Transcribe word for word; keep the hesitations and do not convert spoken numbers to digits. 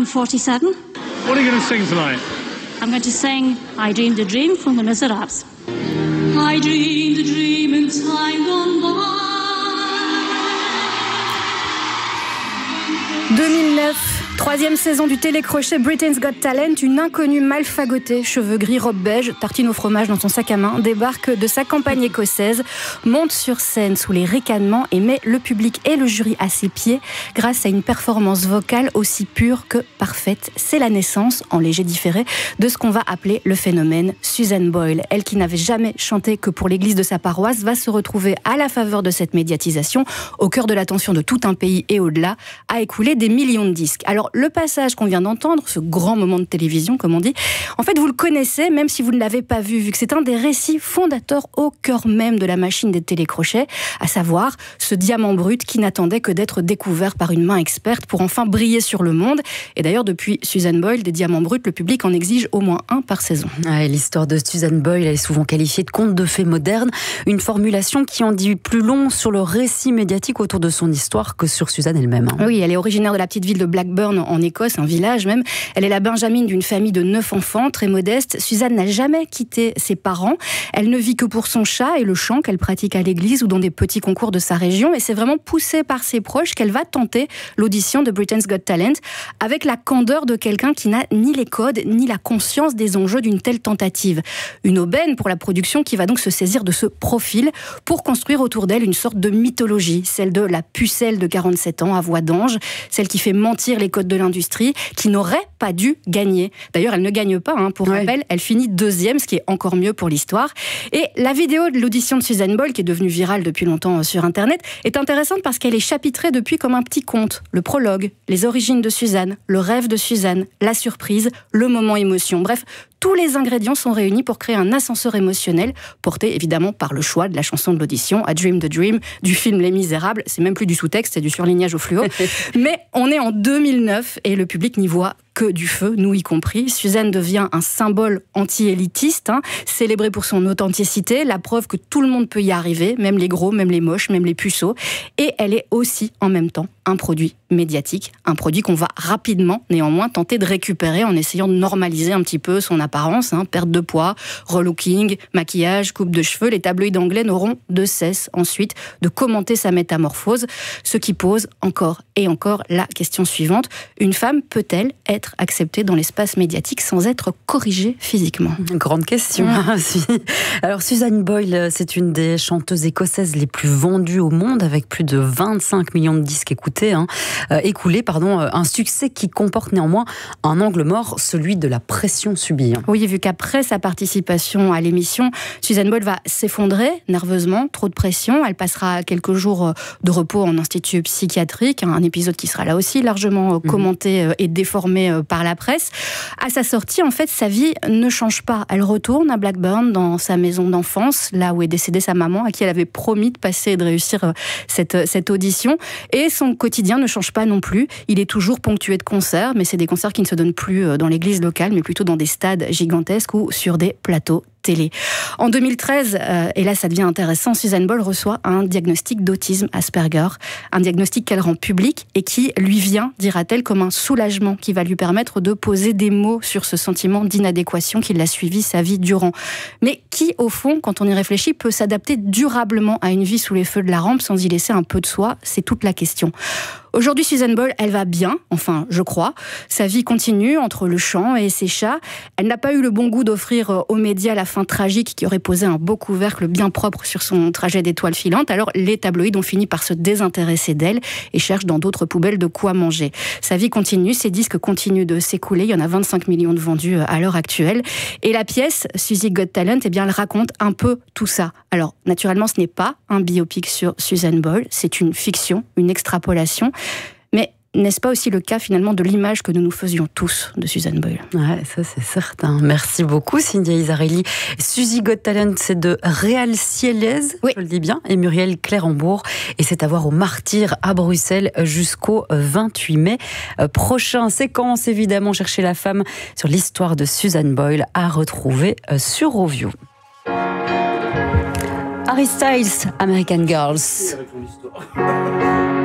forty-seven. What are you going to sing tonight? I'm going to sing I Dreamed a Dream from The Miserables. I dreamed a dream in time gone by. deux mille neuf, troisième saison du télécrochet Britain's Got Talent, une inconnue mal fagotée, cheveux gris, robe beige, tartine au fromage dans son sac à main, débarque de sa campagne écossaise, monte sur scène sous les ricanements et met le public et le jury à ses pieds grâce à une performance vocale aussi pure que parfaite. C'est la naissance, en léger différé, de ce qu'on va appeler le phénomène Susan Boyle. Elle qui n'avait jamais chanté que pour l'église de sa paroisse va se retrouver à la faveur de cette médiatisation, au cœur de l'attention de tout un pays et au-delà, à écouler des millions de disques. Alors, le passage qu'on vient d'entendre, ce grand moment de télévision, comme on dit, en fait, vous le connaissez, même si vous ne l'avez pas vu, vu que c'est un des récits fondateurs au cœur même de la machine des télécrochets, à savoir ce diamant brut qui n'attendait que d'être découvert par une main experte pour enfin briller sur le monde. Et d'ailleurs, depuis Susan Boyle, des diamants bruts, le public en exige au moins un par saison. Ouais, l'histoire de Susan Boyle, elle est souvent qualifiée de conte de fées moderne, une formulation qui en dit plus long sur le récit médiatique autour de son histoire que sur Susan elle-même. Hein. Oui, elle est originaire de la petite ville de Blackburn en Écosse, un village même. Elle est la benjamine d'une famille de neuf enfants, très modeste. Suzanne n'a jamais quitté ses parents. Elle ne vit que pour son chat et le chant qu'elle pratique à l'église ou dans des petits concours de sa région. Et c'est vraiment poussée par ses proches qu'elle va tenter l'audition de Britain's Got Talent avec la candeur de quelqu'un qui n'a ni les codes ni la conscience des enjeux d'une telle tentative. Une aubaine pour la production qui va donc se saisir de ce profil pour construire autour d'elle une sorte de mythologie, celle de la pucelle de quarante-sept ans à voix d'ange, celle qui fait mentir les codes de l'industrie, qui n'aurait pas dû gagner. D'ailleurs, elle ne gagne pas, hein, pour ouais. rappel, elle finit deuxième, ce qui est encore mieux pour l'histoire. Et la vidéo de l'audition de Susan Boyle, qui est devenue virale depuis longtemps sur Internet, est intéressante parce qu'elle est chapitrée depuis comme un petit conte. Le prologue, les origines de Suzanne, le rêve de Suzanne, la surprise, le moment émotion. Bref, tous les ingrédients sont réunis pour créer un ascenseur émotionnel, porté évidemment par le choix de la chanson de l'audition, A Dream the Dream, du film Les Misérables. C'est même plus du sous-texte, c'est du surlignage au fluo. Mais on est en deux mille neuf et le public n'y voit que du feu, nous y compris. Suzanne devient un symbole anti-élitiste, hein, célébré pour son authenticité, la preuve que tout le monde peut y arriver, même les gros, même les moches, même les puceaux. Et elle est aussi, en même temps, un produit médiatique, un produit qu'on va rapidement, néanmoins, tenter de récupérer en essayant de normaliser un petit peu son apparence, hein, perte de poids, relooking, maquillage, coupe de cheveux. Les tabloïds anglais n'auront de cesse ensuite de commenter sa métamorphose, ce qui pose encore et encore la question suivante. Une femme peut-elle être acceptée dans l'espace médiatique sans être corrigée physiquement? Grande question. Mmh. Alors, Susan Boyle, c'est une des chanteuses écossaises les plus vendues au monde, avec plus de vingt-cinq millions de disques écoutés, hein, euh, écoulés, pardon, un succès qui comporte néanmoins un angle mort, celui de la pression subie. Oui, vu qu'après sa participation à l'émission, Susan Boyle va s'effondrer nerveusement, trop de pression. Elle passera quelques jours de repos en institut psychiatrique, un épisode qui sera là aussi largement commenté mmh. et déformé par la presse. À sa sortie, en fait, sa vie ne change pas. Elle retourne à Blackburn, dans sa maison d'enfance, là où est décédée sa maman, à qui elle avait promis de passer et de réussir cette, cette audition. Et son quotidien ne change pas non plus. Il est toujours ponctué de concerts, mais c'est des concerts qui ne se donnent plus dans l'église locale, mais plutôt dans des stades gigantesques ou sur des plateaux télé. En deux mille treize, euh, et là ça devient intéressant, Susan Boyle reçoit un diagnostic d'autisme Asperger, un diagnostic qu'elle rend public et qui lui vient, dira-t-elle, comme un soulagement qui va lui permettre de poser des mots sur ce sentiment d'inadéquation qui l'a suivi sa vie durant. Mais qui, au fond, quand on y réfléchit, peut s'adapter durablement à une vie sous les feux de la rampe sans y laisser un peu de soi? C'est toute la question. Aujourd'hui, Susan Boyle, elle va bien, enfin, je crois. Sa vie continue entre le chant et ses chats. Elle n'a pas eu le bon goût d'offrir aux médias la fin tragique qui aurait posé un beau couvercle bien propre sur son trajet d'étoiles filantes. Alors, les tabloïds ont fini par se désintéresser d'elle et cherchent dans d'autres poubelles de quoi manger. Sa vie continue, ses disques continuent de s'écouler. Il y en a vingt-cinq millions de vendus à l'heure actuelle. Et la pièce, Suzy Got Talent, eh bien, elle raconte un peu tout ça. Alors, naturellement, ce n'est pas un biopic sur Susan Boyle, c'est une fiction, une extrapolation. Mais n'est-ce pas aussi le cas finalement de l'image que nous nous faisions tous de Susan Boyle? Ouais, ça c'est certain. Merci beaucoup Cynthia Isarelli. Suzy Got Talent, c'est de Réal Cielez, oui. Je le dis bien, et Muriel Clérambourg. Et c'est à voir au Martyr à Bruxelles jusqu'au vingt-huit mai prochain. Séquence évidemment Chercher la femme sur l'histoire de Susan Boyle à retrouver sur Ovio. Harry Styles, American Girls.